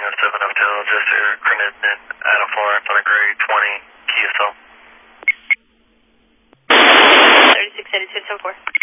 7 Hotel, just here, Grenade Adam Florence on a grade 20 QSL. 368274.